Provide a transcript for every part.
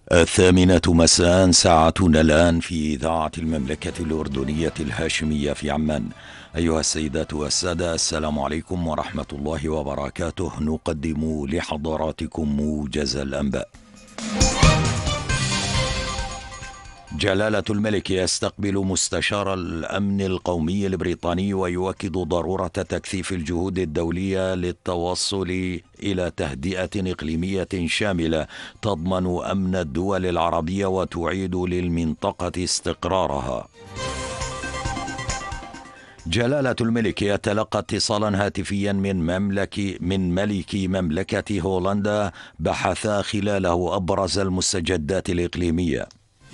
الثامنة مساء ساعتنا الآن في إذاعة المملكة الأردنية الهاشمية في عمان. أيها السيدات والسادة، السلام عليكم ورحمة الله وبركاته. نقدم لحضراتكم موجز الأنباء. جلالة الملك يستقبل مستشار الأمن القومي البريطاني ويؤكد ضرورة تكثيف الجهود الدولية للتوصل إلى تهدئة إقليمية شاملة تضمن أمن الدول العربية وتعيد للمنطقة استقرارها. جلالة الملك يتلقى اتصالا هاتفيا من ملك مملكة هولندا بحث خلاله أبرز المستجدات الإقليمية.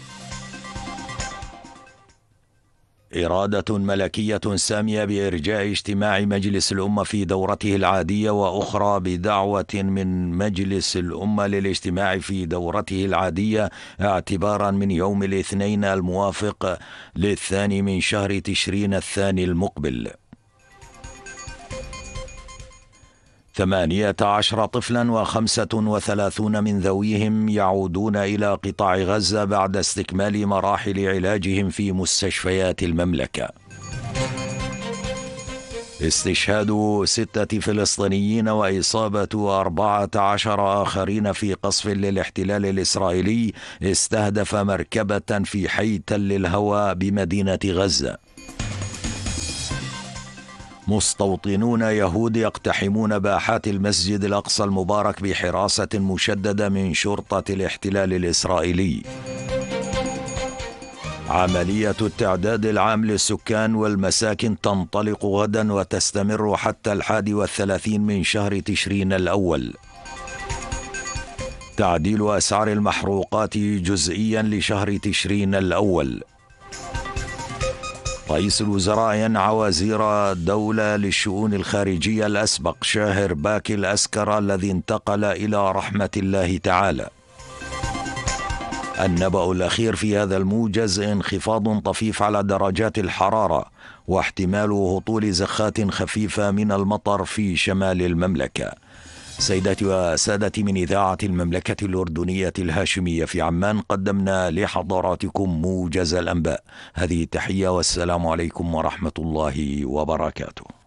إرادة ملكية سامية بإرجاء اجتماع مجلس الأمة في دورته العادية، وأخرى بدعوة من مجلس الأمة للاجتماع في دورته العادية اعتبارا من يوم الاثنين الموافق للثاني من شهر تشرين الثاني المقبل. 18 طفلا و35 من ذويهم يعودون إلى قطاع غزة بعد استكمال مراحل علاجهم في مستشفيات المملكة. استشهاد 6 فلسطينيين وإصابة 14 آخرين في قصف للاحتلال الإسرائيلي استهدف مركبة في حي تل الهوى بمدينة غزة. مستوطنون يهود يقتحمون باحات المسجد الأقصى المبارك بحراسة مشددة من شرطة الاحتلال الإسرائيلي. عملية التعداد العام للسكان والمساكن تنطلق غدا وتستمر حتى 31 من شهر تشرين الأول. تعديل أسعار المحروقات جزئيا لشهر تشرين الأول. رئيس الوزراء ينعى وزير الدولة للشؤون الخارجية الأسبق شاهر باكي الأسكر الذي انتقل إلى رحمة الله تعالى. النبأ الأخير في هذا الموجز: انخفاض طفيف على درجات الحرارة واحتمال هطول زخات خفيفة من المطر في شمال المملكة. سيداتي وسادتي، من إذاعة المملكة الأردنية الهاشمية في عمان قدمنا لحضراتكم موجز الأنباء. هذه التحية والسلام عليكم ورحمة الله وبركاته.